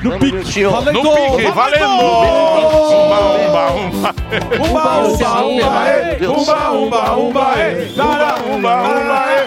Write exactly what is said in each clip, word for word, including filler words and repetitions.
No pique. No pique, valendo! Umba, umba, umba. Umba, umba, umba, é. Umba, umba, umba, é. Umba, umba, umba, é.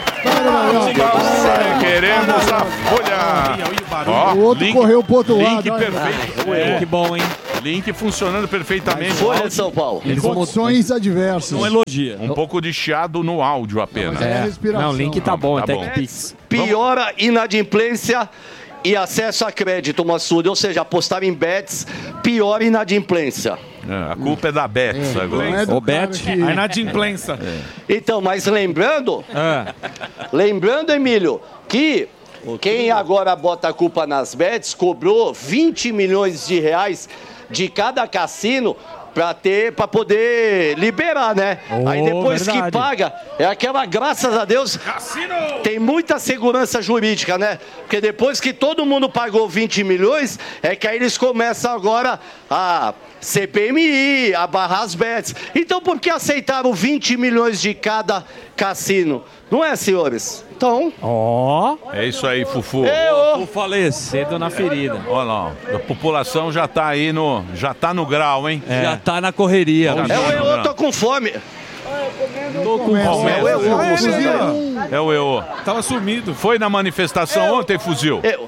Queremos a folha. Ó, o outro link, correu pro outro link lado. perfeito. É, que bom, hein? Link funcionando perfeitamente. Folha de São Paulo. Em condições adversas. Não elogia. Um pouco de chiado no áudio apenas. É, respiração. Não, o link tá bom, Tá até bom. que Pix. Piora inadimplência e acesso a crédito, Massuda. Ou seja, apostar em bets piora inadimplência. É, a culpa é da Betts agora. Não é do Ô, cara Bet. que- A inadimplência. Então, mas lembrando, Ah, lembrando, Emílio, que quem agora bota a culpa nas bets cobrou vinte milhões de reais de cada cassino para ter, para poder liberar, né? Oh, Aí depois verdade. que paga, é aquela, graças a Deus, tem muita segurança jurídica, né? Porque depois que todo mundo pagou vinte milhões, é que aí eles começam agora a C P M I, a barrar as bets. Então por que aceitaram vinte milhões de cada cassino? Não é, senhores? Então, ó. É isso aí, Fufu. eu... Vou falecedo na ferida. Olha lá, ó, a população já tá aí no, já tá no grau, hein? Já tá na correria. Já né? tá É o no eu, grau. tô com fome. Tô com Começa. fome. É o eu, Inclusive, É o eu. Tava sumido. Foi na manifestação ontem, fuzil? Eu...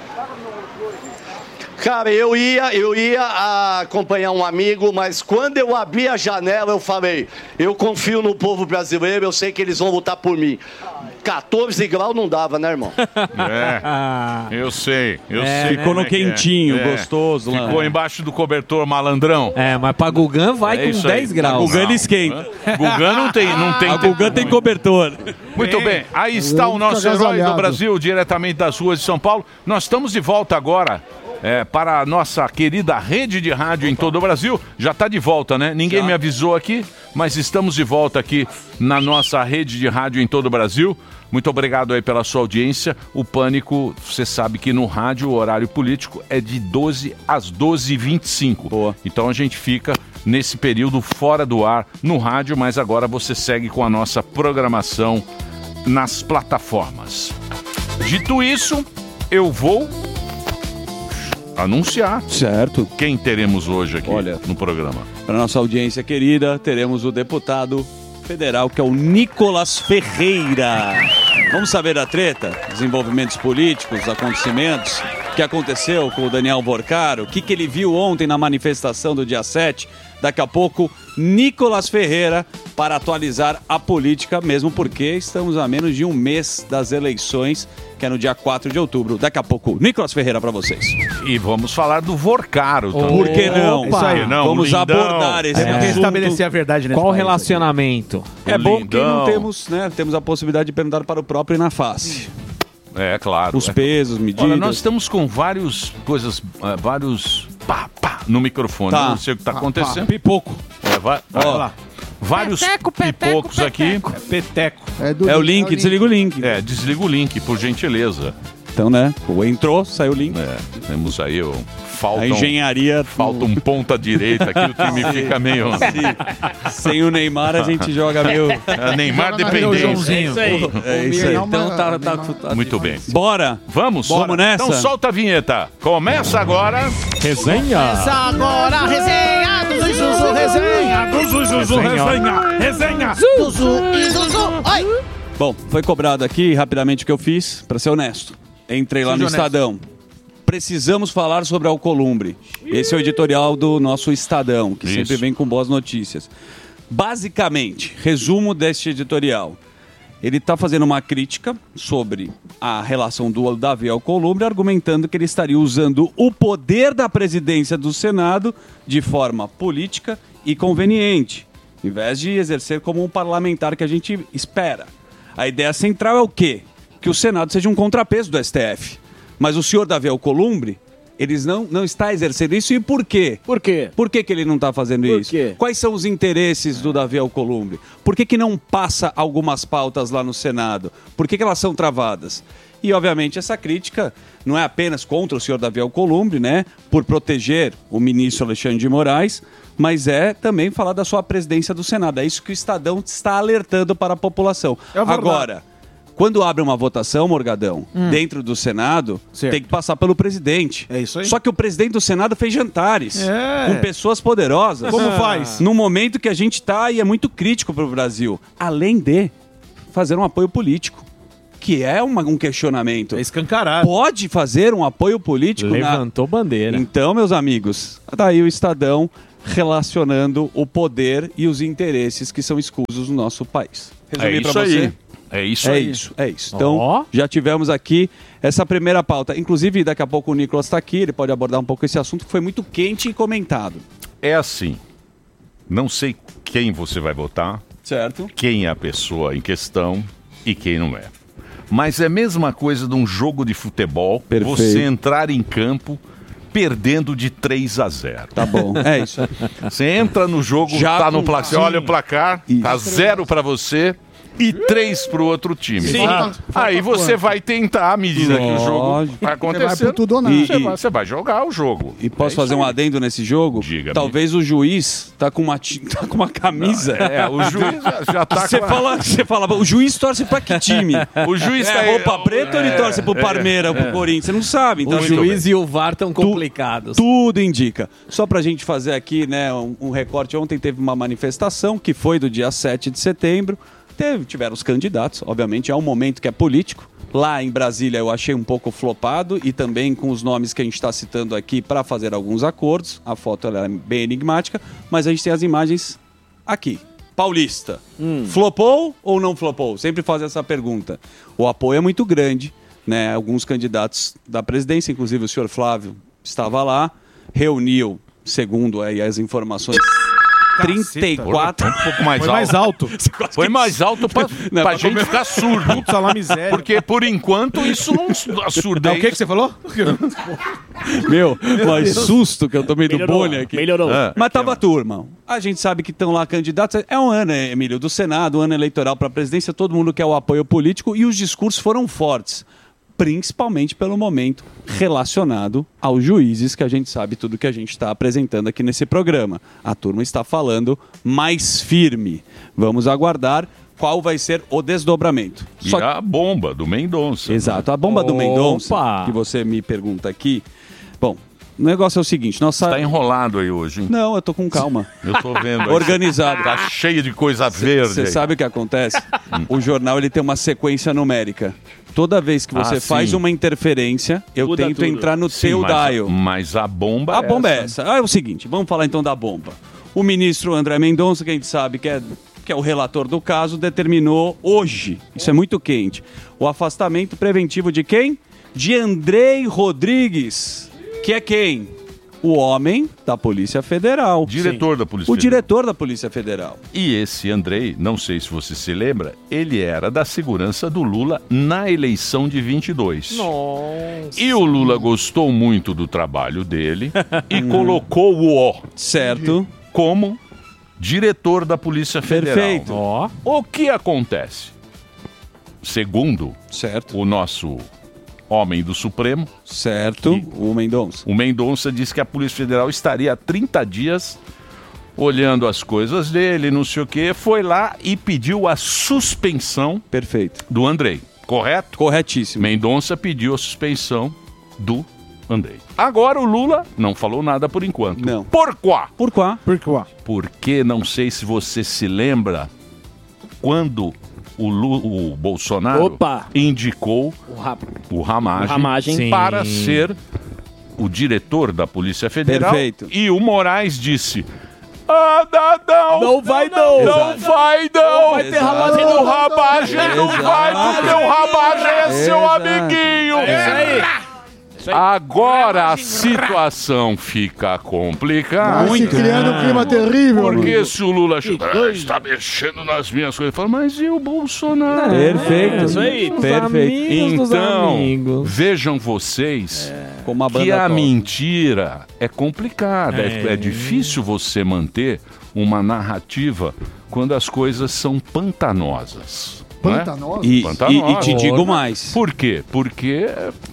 Cara, eu ia, eu ia acompanhar um amigo, mas quando eu abri a janela, eu falei, eu confio no povo brasileiro, eu sei que eles vão lutar por mim. quatorze graus não dava, né, irmão? É, eu sei, eu É, sei. ficou como no é que é. quentinho, É. gostoso lá. Ficou embaixo do cobertor malandrão. É, mas pra Gugan vai É com isso aí. dez graus. A Gugan ele esquenta. Gugan não tem, não tem. A Gugan tem cobertor. Muito bem, aí está o nosso Fica herói do agasalhado. Brasil, diretamente das ruas de São Paulo. Nós estamos de volta agora é, para a nossa querida rede de rádio em todo o Brasil. Já está de volta, né? Ninguém me avisou aqui, mas estamos de volta aqui na nossa rede de rádio em todo o Brasil. Muito obrigado aí pela sua audiência. O Pânico, você sabe que no rádio o horário político é de doze às doze e vinte e cinco. Boa. Então a gente fica nesse período fora do ar no rádio, mas agora você segue com a nossa programação nas plataformas. Dito isso, eu vou anunciar Certo. quem teremos hoje aqui Olha. no programa. Para nossa audiência querida, teremos o deputado federal, que é o Nicolas Ferreira. Vamos saber da treta, desenvolvimentos políticos, acontecimentos, o que aconteceu com o Daniel Vorcaro, o que, que ele viu ontem na manifestação do dia sete. Daqui a pouco, Nicolas Ferreira para atualizar a política, mesmo porque estamos a menos de um mês das eleições, que é no dia quatro de outubro. Daqui a pouco, Nicolas Ferreira para vocês. E vamos falar do Vorcaro também. Por que não? Isso aí, não, Vamos lindão. abordar esse Temos que assunto. estabelecer a verdade nesse Qual o país relacionamento? É bom que não Lindão. temos, né? Temos a possibilidade de perguntar para o próprio na face. É, claro. Os é. pesos, medidas. Olha, nós estamos com vários coisas, eh, vários pá, pá, no microfone. Tá. Eu não sei o que está acontecendo. Pipoco. É, vai, Ó. lá. Vários Peteco, peteco, pipocos aqui. aqui. Peteco. É, do- É o link, desliga o link. É, desliga o link, por gentileza. Então, né? O entrou, saiu o link. É, temos aí o falta A um, engenharia. falta um ponta direita aqui, o time fica meio Sem o Neymar, a gente joga meio. é, Neymar Joga na dependente. Joãozinho. É isso aí. Neymar- Então tá, tá, Neymar- tá- Muito bem. Bora! Vamos? Vamos nessa? Então solta a vinheta. Começa agora. Resenha. Agora a resenha do Zuzu Resenha. Do Zuzu Resenha. Resenha. Zuzu e Zuzu. Oi. Bom, foi cobrado aqui rapidamente o que eu fiz, pra ser honesto. Entrei lá Seja no honesto. Estadão. Precisamos falar sobre a Alcolumbre. Esse é o editorial do nosso Estadão, que Isso. sempre vem com boas notícias. Basicamente, resumo deste editorial. Ele está fazendo uma crítica sobre a relação do Davi Alcolumbre, argumentando que ele estaria usando o poder da presidência do Senado de forma política e conveniente, em vez de exercer como um parlamentar que a gente espera. A ideia central é o quê? Que o Senado seja um contrapeso do S T F. Mas o senhor Davi Alcolumbre, eles não, não está exercendo isso. E por quê? Por quê? Por que, que ele não está fazendo Por isso? quê? Quais são os interesses do Davi Alcolumbre? Por que, que não passa algumas pautas lá no Senado? Por que, que elas são travadas? E, obviamente, essa crítica não é apenas contra o senhor Davi Alcolumbre, né? Por proteger o ministro Alexandre de Moraes, mas é também falar da sua presidência do Senado. É isso que o Estadão está alertando para a população. É verdade. Agora, Quando abre uma votação, Morgadão, Hum. dentro do Senado, Certo. tem que passar pelo presidente. É isso aí. Só que o presidente do Senado fez jantares É. com pessoas poderosas. Como faz? No momento que a gente está e é muito crítico para o Brasil. Além de fazer um apoio político, que é uma- um questionamento. É escancarado. Pode fazer um apoio político? Levantou bandeira. Então, meus amigos, daí o Estadão relacionando o poder e os interesses que são escusos no nosso país. É Resumir pra isso você? aí. É isso É aí. isso, é isso. Então, Ó. já tivemos aqui essa primeira pauta. Inclusive, daqui a pouco o Nicolas está aqui, ele pode abordar um pouco esse assunto que foi muito quente e comentado. É assim. Não sei quem você vai votar, Certo? quem é a pessoa em questão e quem não é. Mas é a mesma coisa de um jogo de futebol, Perfeito. você entrar em campo perdendo de três a zero. Tá bom. É isso. Você entra no jogo, Já tá no com- placar, você Sim. olha o placar, tá zero pra você e três pro outro time. Sim. Falta- Aí falta você quanto? vai tentar, à medida que o jogo Lógico. vai Você vai acontecer, pro tudo ou nada. E- você, vai, você vai jogar o jogo. E posso É fazer isso um aí. adendo nesse jogo? Diga-me. Talvez o juiz tá com uma, ti- tá com uma camisa. É, o juiz já, já tá Você com a- fala, você fala, o juiz torce pra que time? O juiz é tá roupa preta ou ele é, torce pro é, Parmeira ou pro Corinthians? Você não sabe. Então, O assim, juiz e o V A R estão complicados. tudo indica. Só pra gente fazer aqui, né, um, um recorte. Ontem teve uma manifestação que foi do dia sete de setembro. Teve, tiveram os candidatos, obviamente, é um momento que é político. Lá em Brasília eu achei um pouco flopado e também com os nomes que a gente está citando aqui para fazer alguns acordos. A foto ela é bem enigmática, mas a gente tem as imagens aqui. Paulista, flopou ou não flopou? Sempre faz essa pergunta. O apoio é muito grande, né? Alguns candidatos da presidência, inclusive o senhor Flávio estava lá, reuniu, segundo aí as informações, trinta e quatro... Um pouco mais Foi alto. mais alto. Foi mais alto pra, Não, pra pra gente comer- ficar surdo. Putz, lá miséria. Porque, por enquanto, isso não É, assurda. o que, que você falou? Meu, mas susto que eu tomei do Melhorou, Boni aqui. melhorou. Ah. Mas tava turma. A gente sabe que estão lá candidatos. É um ano, Emílio, do Senado, um ano eleitoral para a presidência. Todo mundo quer o apoio político e os discursos foram fortes. Principalmente pelo momento relacionado aos juízes, que a gente sabe tudo que a gente está apresentando aqui nesse programa. A turma está falando mais firme. Vamos aguardar qual vai ser o desdobramento. E Só a bomba do Mendonça. Exato. A bomba do Opa! Mendonça, que você me pergunta aqui. Bom, o negócio é o seguinte, nós Tá sabemos... enrolado aí hoje, hein? Não, eu tô com calma. Eu tô vendo. aí. Organizado. Tá cheio de coisa verde. Você aí. sabe o que acontece? O jornal ele tem uma sequência numérica. Toda vez que você Ah, faz sim. uma interferência, eu Muda tento tudo. entrar no Sim, teu mas, dial. mas a bomba A bomba é essa. Ah, é o seguinte, vamos falar então da bomba. O ministro André Mendonça, que a gente sabe que é, que é o relator do caso, determinou hoje, isso é muito quente, o afastamento preventivo de quem? De Andrei Rodrigues, que é quem? O homem da Polícia Federal. Diretor da Polícia O Federal. diretor da Polícia Federal. E esse Andrei, não sei se você se lembra, ele era da segurança do Lula na eleição de vinte e dois. Nossa. E o Lula gostou muito do trabalho dele e colocou o O Certo? como diretor da Polícia Federal. Perfeito. Ó. O que acontece? Segundo Certo. o nosso homem do Supremo, Certo. O Mendonça. o Mendonça disse que a Polícia Federal estaria há trinta dias olhando as coisas dele, não sei o quê, foi lá e pediu a suspensão Perfeito. do Andrei, correto? Corretíssimo. Mendonça pediu a suspensão do Andrei. Agora o Lula não falou nada por enquanto. Não. Por quê? Por quê? Por quê? Porque não sei se você se lembra quando o, Lu, o Bolsonaro Opa! indicou O rap... o Ramagem, O Ramagem. Sim. para ser o diretor da Polícia Federal. Perfeito. E o Moraes disse: Ah, não, não, Não vai, não. não Exato. vai, não. vai ter Exato. Ramagem, O não. Ramagem não Exato. vai, porque o Ramagem é seu Exato. amiguinho. É isso aí. Isso aí. Agora a situação fica complicada. Vai se criando um clima terrível. Porque amigo. se o Lula chega, ah, está mexendo nas minhas coisas, fala, mas e o Bolsonaro? Perfeito. Isso aí. Perfeito. Amigos dos Então, amigos. vejam vocês Como a que banda a toca. mentira é complicada. É. É. é difícil você manter uma narrativa quando as coisas são pantanosas. não é? Pantanosa? E, Pantanosa. e- e te digo mais. Por quê? Porque É.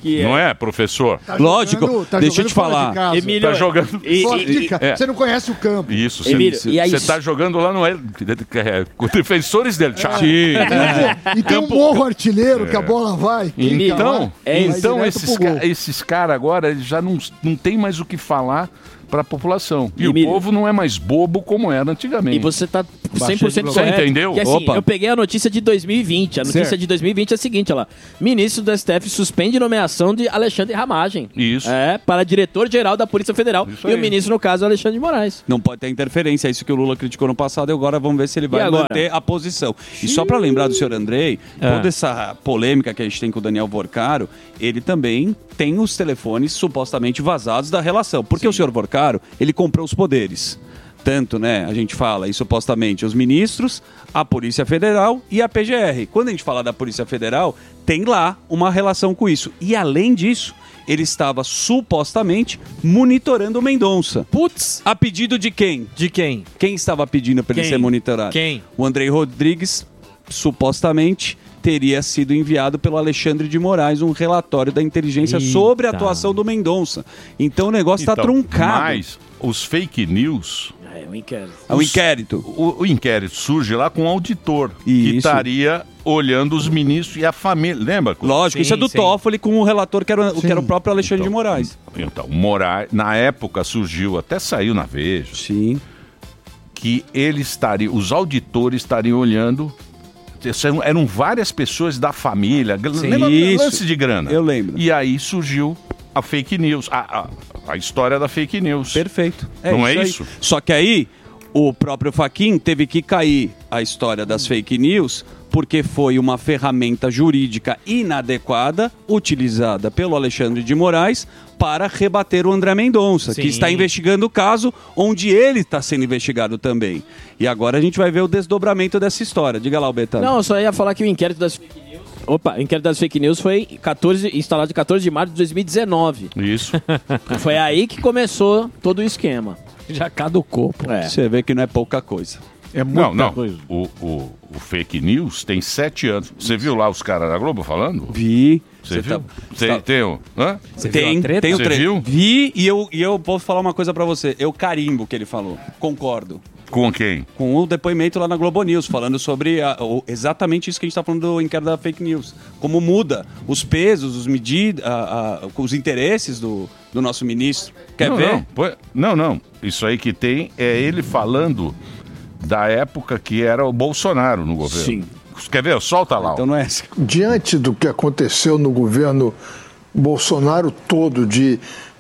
Que Não é, professor? Tá Lógico, jogando- tá deixa eu jogando te fora de falar. casa. Emílio, Tá jogando... E- Fora e- de casa. é. Você não conhece o campo. Isso, Emílio, você e aí- tá jogando lá no... É, com defensores dele, Thiago. Sim. E tem um morro artilheiro que a bola vai. quica Então, lá, é vai então direto esses, pro gol. ca esses caras agora eles já não, não tem mais o que falar para a população. E Emílio. o povo não é mais bobo como era antigamente. E você tá cem por cento Você correto. entendeu? Que, assim, Opa. eu peguei a notícia de dois mil e vinte. A notícia Certo. de dois mil e vinte é a seguinte, olha lá. Ministro do S T F suspende nomeação de Alexandre Ramagem. Isso. É, para diretor-geral da Polícia Federal. Isso E aí. o ministro, no caso, é Alexandre de Moraes. Não pode ter interferência, é isso que o Lula criticou no passado e agora vamos ver se ele vai agora? manter a posição. E só para lembrar do senhor Andrei, toda essa polêmica que a gente tem com o Daniel Vorcaro, ele também tem os telefones supostamente vazados da relação. Porque o senhor Vorcaro, ele comprou os poderes. Tanto, né, a gente fala, e supostamente os ministros, a Polícia Federal e a P G R. Quando a gente fala da Polícia Federal, tem lá uma relação com isso. E além disso, ele estava supostamente monitorando o Mendonça. Putz! A pedido de quem? De quem? Quem estava pedindo para ele Quem? ser monitorado? Quem? O Andrei Rodrigues, supostamente, teria sido enviado pelo Alexandre de Moraes um relatório da inteligência Eita. sobre a atuação do Mendonça. Então o negócio está Então, truncado. Mas os fake news, É um inquérito. É um inquérito. o, o inquérito surge lá com um auditor que Isso. estaria olhando os ministros e a família. Lembra? Lógico, Sim, isso é do sim. Toffoli com o relator que era, o- que era o Sim. próprio Alexandre Então, de Moraes. Então, Moraes, na época surgiu, até saiu na Veja, Sim. que ele estaria, os auditores estariam olhando. São- Eram várias pessoas da família. Lembra Isso. lance de grana? Eu lembro. E aí surgiu a fake news, a, a, a história da fake news. Perfeito. Não é aí. isso? Só que aí, o próprio Fachin teve que cair a história das fake news porque foi uma ferramenta jurídica inadequada utilizada pelo Alexandre de Moraes para rebater o André Mendonça, Sim. que está investigando o caso onde ele está sendo investigado também. E agora a gente vai ver o desdobramento dessa história. Diga lá, Betano. Não, eu só ia falar que o inquérito das fake news... Opa, o inquérito das fake news foi quatorze, instalado em quatorze de março de dois mil e dezenove. Isso. Foi aí que começou todo o esquema. Já caducou, pô. É. Você vê que não é pouca coisa. É muita Não, não. coisa. O, o, o fake news tem sete anos. Você viu lá os caras da Globo falando? Vi. Você Você viu? tá- Tem, tá- tem o... Hã? Você viu Tem, a treta? tem o Você trecho. viu? Vi e eu, e eu posso falar uma coisa pra você. Eu carimbo o que ele falou. Concordo. Com quem? Com o depoimento lá na Globo News, falando sobre a- o- exatamente isso que a gente está falando do inquérito da fake news. Como muda os pesos, os medidas, os interesses do, do nosso ministro. Quer não, ver? Não, Pô, não, não. Isso aí que tem é ele falando da época que era o Bolsonaro no governo. Sim. Quer ver? Solta lá. Então não é essa. Diante do que aconteceu no governo Bolsonaro todo, de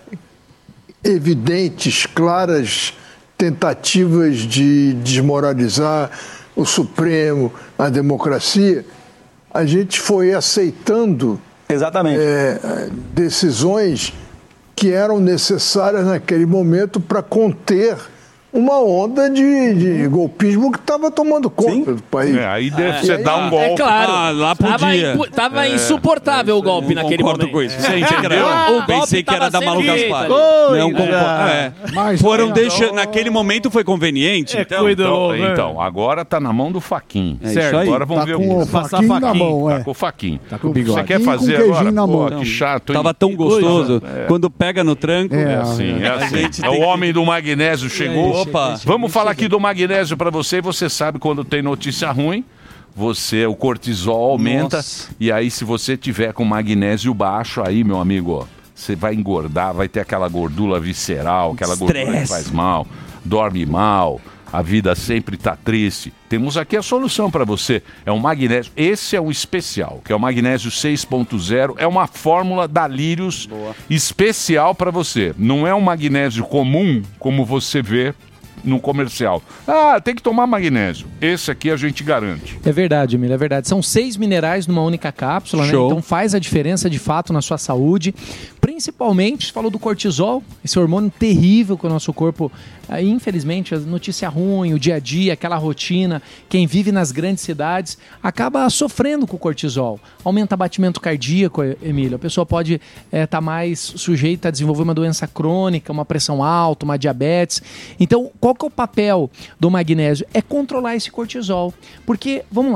evidentes, claras tentativas de desmoralizar o Supremo, a democracia, a gente foi aceitando Exatamente. é, decisões que eram necessárias naquele momento para conter uma onda de, de golpismo que estava tomando conta do país. É, aí deve E você aí- dar um golpe. É claro. Ah, lá Tava, podia. impu- tava insuportável o golpe naquele Concordo momento. com isso. Você entendeu? O golpe Pensei que era tava da Malu sendo feito Gaspar. ali. Não concordo. É. Mas- Foram então- deixando. Naquele momento foi conveniente. então. Então, então, agora tá na mão do Faquin. É isso aí. Agora vamos Tá ver com o o que faquinho na mão, tá é. com o Faquin. Tá com o bigode. Você quer Faquinho com fazer queijinho agora? na Pô, mão. que chato, hein? Tava tão gostoso. É. Quando pega no tranco. É, É assim, é assim. gente É o tem homem do magnésio chegou. Opa. Vamos falar aqui do magnésio pra você. E você sabe quando tem notícia ruim, você o cortisol aumenta. Nossa. E aí, se você tiver com magnésio baixo, aí, meu amigo, ó, você vai engordar, vai ter aquela gordura visceral, aquela gordura que Estresse. faz mal, dorme mal. A vida sempre tá triste. Temos aqui a solução para você. É um magnésio. Esse é um especial, que é o magnésio seis ponto zero. É uma fórmula da Lírios especial para você. Não é um magnésio comum, como você vê no comercial. Ah, tem que tomar magnésio. Esse aqui a gente garante. É verdade, Emílio, é verdade. São seis minerais numa única cápsula, né? Show. Então faz a diferença de fato na sua saúde. Principalmente, você falou do cortisol, esse hormônio terrível que o nosso corpo, ah, infelizmente, a notícia ruim, o dia a dia, aquela rotina, quem vive nas grandes cidades acaba sofrendo com o cortisol. Aumenta batimento cardíaco, Emílio. A pessoa pode estar mais sujeita a desenvolver uma doença crônica, uma pressão alta, uma diabetes. Então, qual que é o papel do magnésio? É controlar esse cortisol. Porque, vamos lá,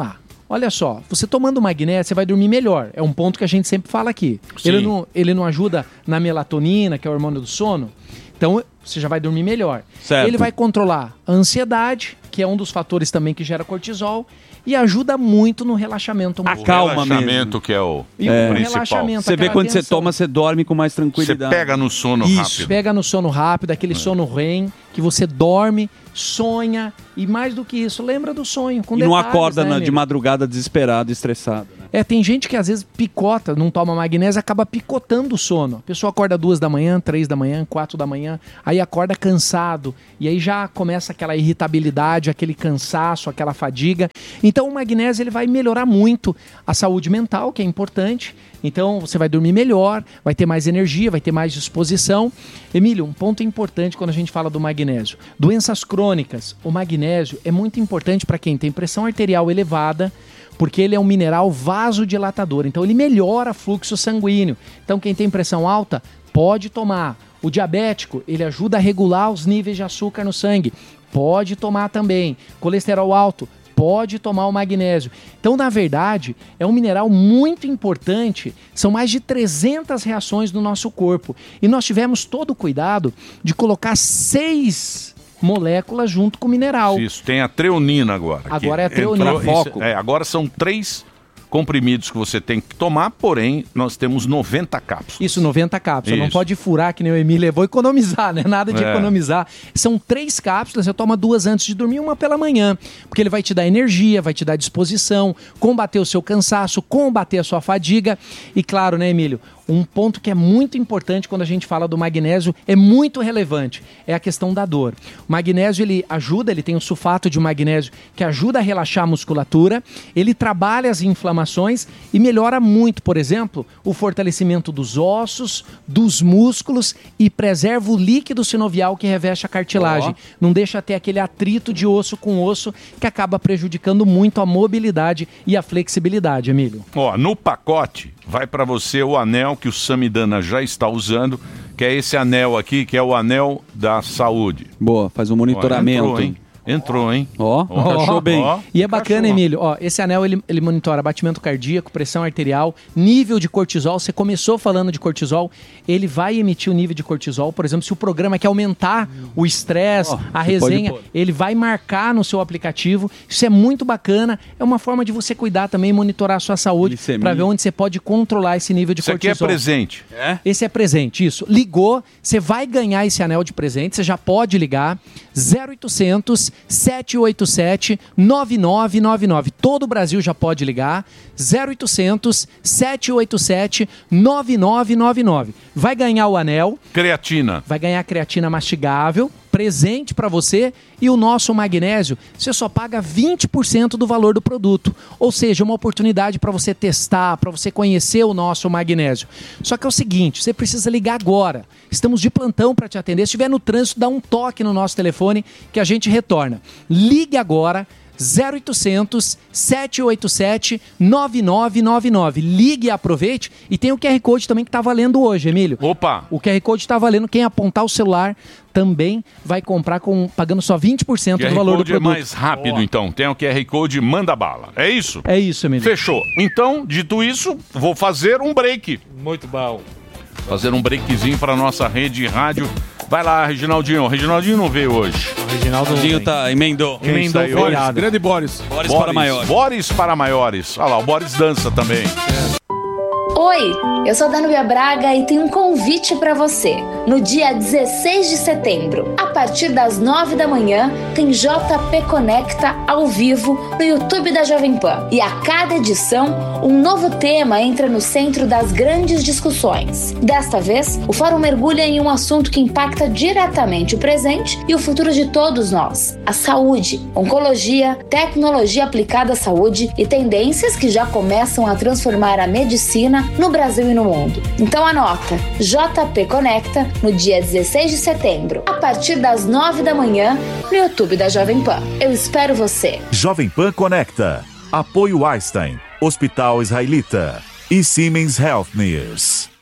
olha só, você tomando magnésio, você vai dormir melhor. É um ponto que a gente sempre fala aqui. Ele não, ele não ajuda na melatonina, que é o hormônio do sono. Então, você já vai dormir melhor. Certo. Ele vai controlar a ansiedade, que é um dos fatores também que gera cortisol, e ajuda muito no relaxamento. O relaxamento que é o E É. o principal. relaxamento, Você vê aquela quando você tensão. toma, você dorme com mais tranquilidade. Você pega no sono Isso, rápido. pega no sono rápido, aquele sono R E M, que você dorme, sonha, e mais do que isso, lembra do sonho. Com E não detalhes, acorda né, na- de amigo? madrugada desesperado, estressado. né? É, tem gente que às vezes picota, não toma magnésio, acaba picotando o sono. A pessoa acorda duas da manhã, três da manhã, quatro da manhã, aí acorda cansado, e aí já começa aquela irritabilidade, aquele cansaço, aquela fadiga. Então o magnésio ele vai melhorar muito a saúde mental, que é importante. Então você vai dormir melhor, vai ter mais energia, vai ter mais disposição. Emílio, um ponto importante quando a gente fala do magnésio. Doenças crônicas. O magnésio é muito importante para quem tem pressão arterial elevada, porque ele é um mineral vasodilatador. Então ele melhora o fluxo sanguíneo. Então quem tem pressão alta pode tomar. O diabético, ele ajuda a regular os níveis de açúcar no sangue. Pode tomar também. Colesterol alto, pode tomar o magnésio. Então, na verdade, é um mineral muito importante. São mais de trezentas reações no nosso corpo. E nós tivemos todo o cuidado de colocar seis moléculas junto com o mineral. Isso, tem a treonina agora. que Agora é a treonina. entrou- Foco. isso- é, agora são três comprimidos que você tem que tomar, porém, nós temos noventa cápsulas. Isso, noventa cápsulas. Não Isso. pode furar, que nem o Emílio. Vou economizar, né? Nada de É. economizar. São três cápsulas, você toma duas antes de dormir, uma pela manhã. Porque ele vai te dar energia, vai te dar disposição, combater o seu cansaço, combater a sua fadiga. E claro, né, Emílio? Um ponto que é muito importante quando a gente fala do magnésio, é muito relevante, é a questão da dor. O magnésio, ele ajuda, ele tem o sulfato de magnésio que ajuda a relaxar a musculatura, ele trabalha as inflamações e melhora muito, por exemplo, o fortalecimento dos ossos, dos músculos e preserva o líquido sinovial que reveste a cartilagem. Ó. Não deixa ter aquele atrito de osso com osso que acaba prejudicando muito a mobilidade e a flexibilidade, Emílio. Ó, no pacote vai para você o anel que o Samidana já está usando, que é esse anel aqui, que é o anel da saúde. Boa, faz um monitoramento. Ó, entrou, hein? Entrou, hein? Ó, encaixou bem. ó. E é bacana, Emílio, ó, esse anel ele, ele monitora batimento cardíaco, pressão arterial, nível de cortisol. Você começou falando de cortisol, ele vai emitir o nível de cortisol. Por exemplo, se o programa quer aumentar o estresse, Ó, a você resenha, pode pôr. ele vai marcar no seu aplicativo. Isso é muito bacana. É uma forma de você cuidar também e monitorar a sua saúde Glicemia. para ver onde você pode controlar esse nível de Isso aqui é cortisol. presente. É? Esse é presente, isso. Ligou, você vai ganhar esse anel de presente, você já pode ligar. zero oitocentos, sete oito sete, nove nove nove nove. Todo o Brasil já pode ligar. zero oitocentos, sete oito sete, nove nove nove nove. Vai ganhar o anel, Creatina. vai ganhar a creatina mastigável, presente para você, e o nosso magnésio, você só paga vinte por cento do valor do produto. Ou seja, uma oportunidade para você testar, para você conhecer o nosso magnésio. Só que é o seguinte, você precisa ligar agora. Estamos de plantão para te atender. Se estiver no trânsito, dá um toque no nosso telefone que a gente retorna. Ligue agora. zero oitocentos, sete oito sete, nove nove nove nove. Ligue e aproveite. E tem o Q R Code também que está valendo hoje, Emílio. Opa! O Q R Code está valendo. Quem apontar o celular também vai comprar com, pagando só vinte por cento do Q R valor do Code é produto. mais rápido, então. Tem o Q R Code, manda bala. É isso? É isso, Emílio. Fechou. Então, dito isso, vou fazer um break. Muito bom. Fazer um breakzinho para nossa rede de rádio. Vai lá, Reginaldinho. O Reginaldinho não veio hoje. O Reginaldo O Dinho vem. tá, emendou. Quem está aí Boris, hoje? grande Boris. Boris para maiores. Boris para maiores. Olha lá, o Boris dança também. Oi, eu sou a Danúbia Braga e tenho um convite para você. No dia dezesseis de setembro, a partir das nove da manhã, tem J P Conecta ao vivo no YouTube da Jovem Pan. E a cada edição, um novo tema entra no centro das grandes discussões. Desta vez, o fórum mergulha em um assunto que impacta diretamente o presente e o futuro de todos nós: a saúde, oncologia, tecnologia aplicada à saúde e tendências que já começam a transformar a medicina no Brasil e no mundo. Então anota, J P Conecta no dia dezesseis de setembro, a partir das nove da manhã, no YouTube da Jovem Pan. Eu espero você. Jovem Pan Conecta. Apoio Einstein, Hospital Israelita e Siemens Healthineers.